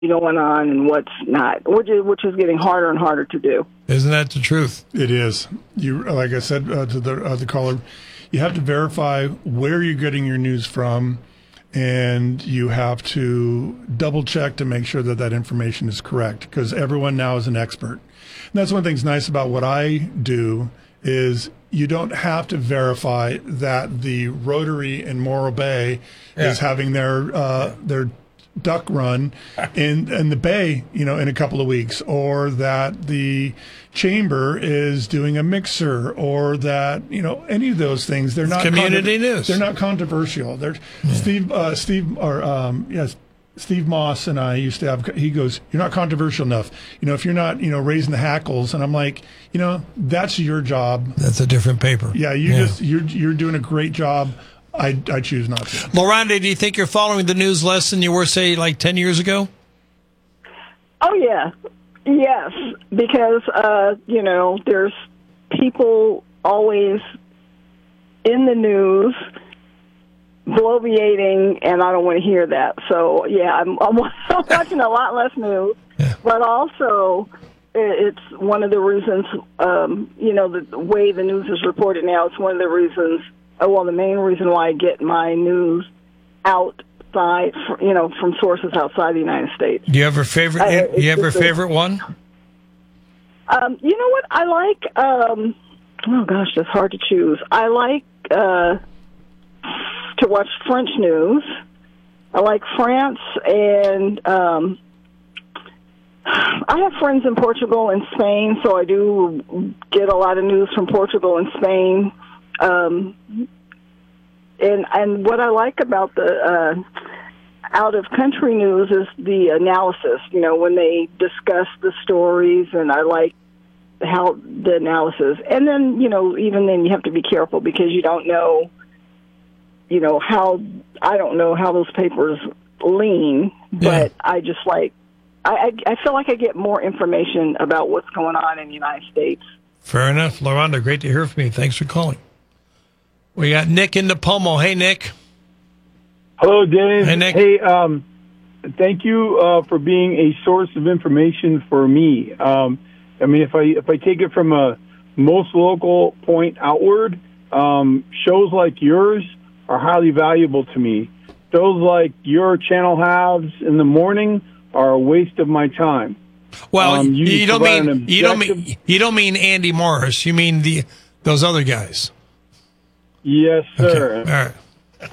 going on and what's not, which is getting harder and harder to do. Isn't that the truth? It is. You, like I said to the caller, you have to verify where you're getting your news from, and you have to double check to make sure that that information is correct, because everyone now is an expert. And that's one of the things nice about what I do is you don't have to verify that the Rotary in Morro Bay is having their duck run in the bay, in a couple of weeks, or that the chamber is doing a mixer, or that any of those things. They're not community news. They're not controversial. They're Steve Moss and I used to have. He goes, "You're not controversial enough. If you're not raising the hackles." And I'm like, that's your job. That's a different paper. Yeah, you're doing a great job. I choose not to. LaRonda, do you think you're following the news less than you were, say, like 10 years ago? Oh, yeah. Yes, because, there's people always in the news bloviating, and I don't want to hear that. So, yeah, I'm watching a lot less news. Yeah. But also, it's one of the reasons, the way the news is reported now, it's one of the reasons. The main reason why I get my news outside, from sources outside the United States. Do you have a favorite? You have a favorite one? You know what? I like. Oh gosh, that's hard to choose. I like to watch French news. I like France, and I have friends in Portugal and Spain, so I do get a lot of news from Portugal and Spain. And what I like about the out of country news is the analysis. When they discuss the stories, and I like how the analysis. And then even then you have to be careful because you don't know. I don't know how those papers lean, but I just like. I feel like I get more information about what's going on in the United States. Fair enough, LaRonda. Great to hear from you. Thanks for calling. We got Nick in Napomo. Hey, Nick. Hello, Dave. Hey, Nick. Hey, thank you for being a source of information for me. If I take it from a most local point outward, shows like yours are highly valuable to me. Shows like your channel halves in the morning are a waste of my time. Well, you don't mean Andy Morris. You mean those other guys. Yes, sir. Okay. All right.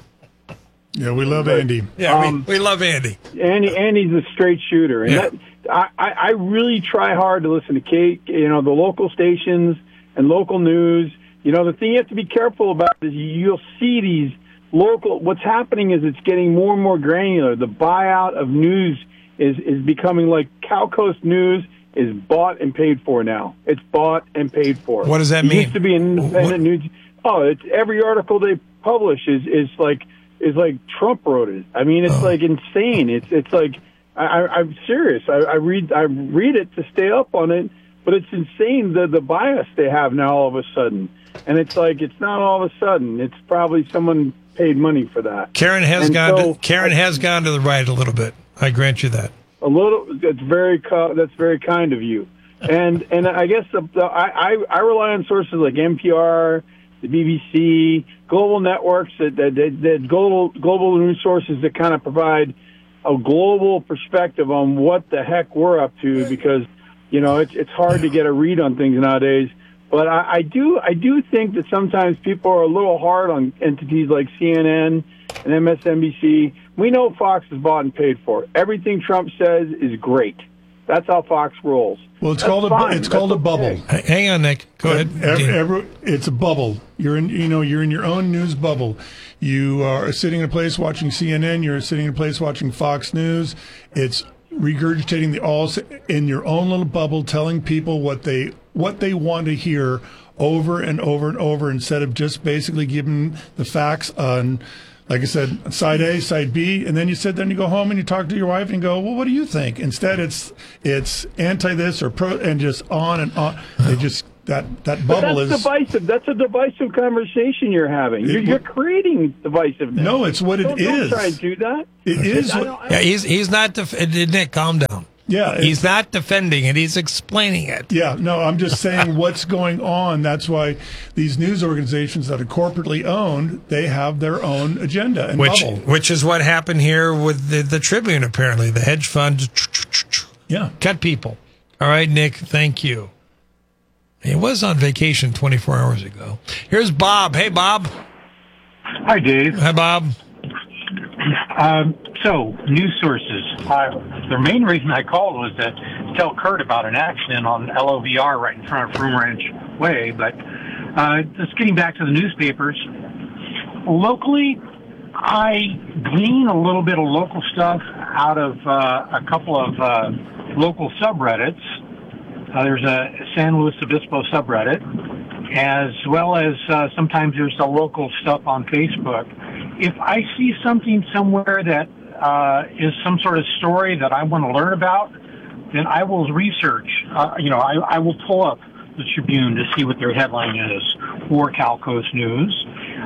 Yeah, we love Andy. Yeah, we love Andy. Andy's a straight shooter, and I really try hard to listen to the local stations and local news. The thing you have to be careful about is you'll see these local. What's happening is it's getting more and more granular. The buyout of news is becoming like Cal Coast News is bought and paid for now. It's bought and paid for. What does that mean? It used to be an independent news. Oh, it's every article they publish is like Trump wrote it. I mean, it's like insane. It's like I'm serious. I read it to stay up on it, but it's insane the bias they have now all of a sudden. And it's like it's not all of a sudden. It's probably someone paid money for that. Karen has gone to the right a little bit. I grant you that. A little. That's very kind of you. And I guess I rely on sources like NPR, the BBC, global networks, that global news sources that kind of provide a global perspective on what the heck we're up to, because it's hard to get a read on things nowadays. But I do think that sometimes people are a little hard on entities like CNN and MSNBC. We know Fox is bought and paid for. Everything Trump says is great. That's how Fox rolls. Well, it's called a bubble. Hang on, Nick. Go ahead. It's a bubble. You're in your own news bubble. You are sitting in a place watching CNN. You're sitting in a place watching Fox News. It's regurgitating in your own little bubble, telling people what they want to hear over and over and over, instead of just basically giving the facts on, like I said, side A, side B, and then you sit there and you go home and you talk to your wife and you go, well, what do you think? Instead, it's anti this or pro, and just on and on. that bubble is divisive. That's a divisive conversation you're having. You're creating divisiveness. No, it's what it is. Don't try and do that. It is. Yeah, he's not. Nick, calm down. Yeah, he's not defending it. He's explaining it. Yeah, no, I'm just saying what's going on. That's why these news organizations that are corporately owned, they have their own agenda and bubble. Which is what happened here with the Tribune, apparently. The hedge fund cut people. All right, Nick, thank you. He was on vacation 24 hours ago. Here's Bob. Hey, Bob. Hi, Dave. Hi, Bob. So, news sources. The main reason I called was to tell Kurt about an accident on LOVR right in front of Froome Ranch Way. But just getting back to the newspapers, locally, I glean a little bit of local stuff out of a couple of local subreddits. There's a San Luis Obispo subreddit, as well as sometimes there's the local stuff on Facebook. If I see something somewhere that is some sort of story that I want to learn about, then I will research. I will pull up the Tribune to see what their headline is, or Cal Coast News.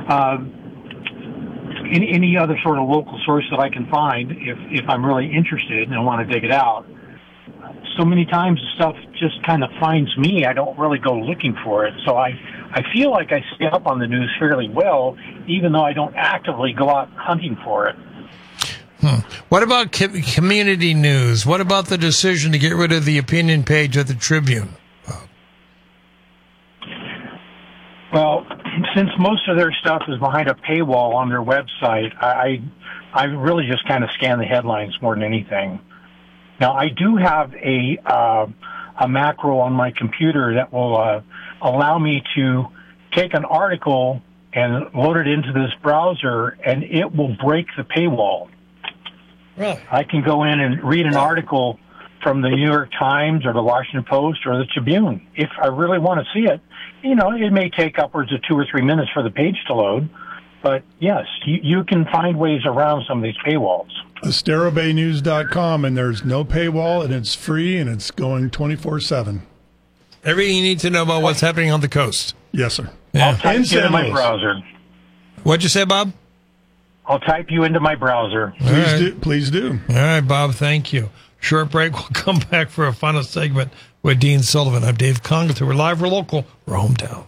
Any other sort of local source that I can find if I'm really interested and I want to dig it out. So many times the stuff just kind of finds me. I don't really go looking for it. So I feel like I stay up on the news fairly well, even though I don't actively go out hunting for it. What about community news? What about the decision to get rid of the opinion page of the Tribune? Well, since most of their stuff is behind a paywall on their website, I really just kind of scan the headlines more than anything. Now, I do have a macro on my computer that will allow me to take an article and load it into this browser, and it will break the paywall. Really? I can go in and read an article from the New York Times or the Washington Post or the Tribune. If I really want to see it, it may take upwards of 2 or 3 minutes for the page to load. But yes, you can find ways around some of these paywalls. AsteroBayNews.com, and there's no paywall, and it's free, and it's going 24/7. Everything you need to know about what's happening on the coast. Yes, sir. Yeah. I'll type you into my browser. What'd you say, Bob? I'll type you into my browser. Please do. All right, Bob, thank you. Short break. We'll come back for a final segment with Dean Sullivan. I'm Dave Congather. We're live, we're local, we're hometown.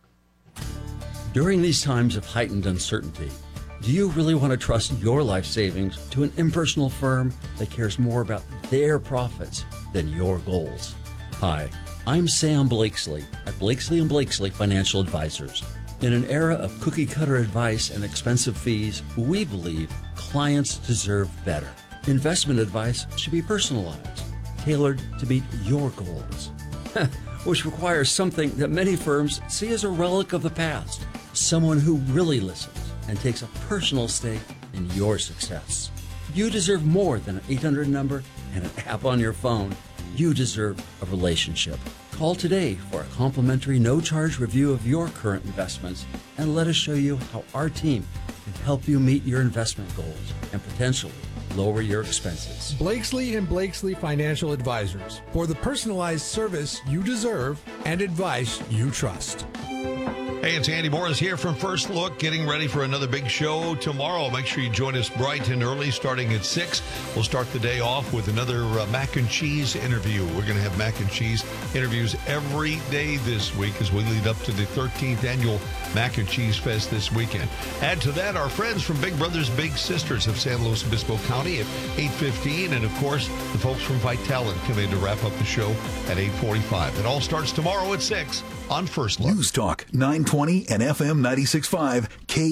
During these times of heightened uncertainty, do you really want to trust your life savings to an impersonal firm that cares more about their profits than your goals? Hi, I'm Sam Blakesley at Blakesley & Blakesley Financial Advisors. In an era of cookie-cutter advice and expensive fees, we believe clients deserve better. Investment advice should be personalized, tailored to meet your goals, which requires something that many firms see as a relic of the past. Someone who really listens and takes a personal stake in your success. You deserve more than an 800 number and an app on your phone. You deserve a relationship. Call today for a complimentary no-charge review of your current investments and let us show you how our team can help you meet your investment goals and potentially lower your expenses. Blakesley & Blakesley Financial Advisors, for the personalized service you deserve and advice you trust. Hey, it's Andy Morris here from First Look, getting ready for another big show tomorrow. Make sure you join us bright and early, starting at 6. We'll start the day off with another mac and cheese interview. We're going to have mac and cheese interviews every day this week as we lead up to the 13th annual Mac and Cheese Fest this weekend. Add to that our friends from Big Brothers Big Sisters of San Luis Obispo County at 8:15, and of course the folks from Vitalent come in to wrap up the show at 8:45. It all starts tomorrow at 6 on First Look. News Talk 920 and FM 96.5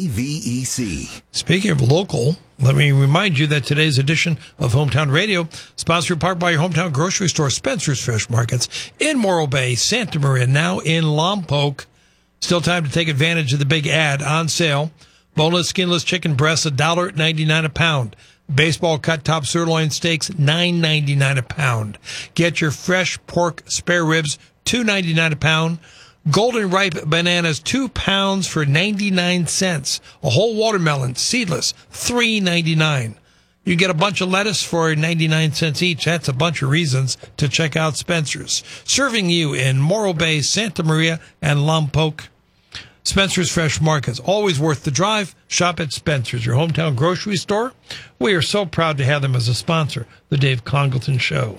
KVEC. Speaking of local, let me remind you that today's edition of Hometown Radio, sponsored in part by your hometown grocery store, Spencer's Fresh Markets, in Morro Bay, Santa Maria, now in Lompoc. Still time to take advantage of the big ad on sale. Boneless, skinless chicken breasts, $1.99 a pound. Baseball cut top sirloin steaks, $9.99 a pound. Get your fresh pork spare ribs, $2.99 a pound. Golden ripe bananas, 2 pounds for 99 cents. A whole watermelon, seedless, $3.99. You get a bunch of lettuce for 99 cents each. That's a bunch of reasons to check out Spencer's. Serving you in Morro Bay, Santa Maria, and Lompoc. Spencer's Fresh Markets. Always worth the drive. Shop at Spencer's, your hometown grocery store. We are so proud to have them as a sponsor, The Dave Congleton Show.